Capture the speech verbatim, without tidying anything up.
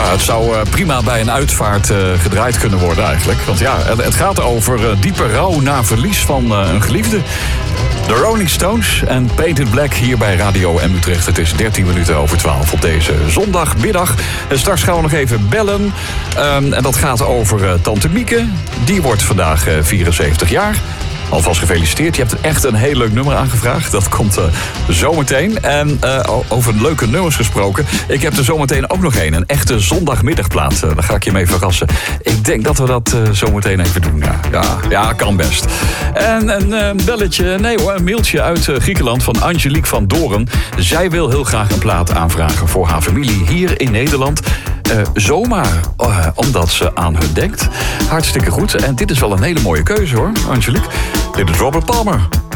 Ja, het zou uh, prima bij een uitvaart uh, gedraaid kunnen worden eigenlijk. Want ja, het, het gaat over uh, diepe rouw na verlies van uh, een geliefde. De Rolling Stones en Painted Black hier bij Radio M Utrecht. Het is dertien minuten over twaalf op deze zondagmiddag. En straks gaan we nog even bellen. Um, en dat gaat over uh, Tante Mieke. Die wordt vandaag uh, vierenzeventig jaar. Alvast gefeliciteerd. Je hebt echt een heel leuk nummer aangevraagd. Dat komt uh, zometeen. En uh, over leuke nummers gesproken. Ik heb er zometeen ook nog een. Een echte zondagmiddagplaat. Uh, daar ga ik je mee verrassen. Ik denk dat we dat uh, zometeen even doen. Ja, ja, ja, kan best. En een uh, belletje, nee hoor, een mailtje uit uh, Griekenland van Angelique van Doren. Zij wil heel graag een plaat aanvragen voor haar familie hier in Nederland. Uh, zomaar, uh, omdat ze aan hun denkt. Hartstikke goed. En dit is wel een hele mooie keuze hoor, Angelique. Dit is Robert Palmer.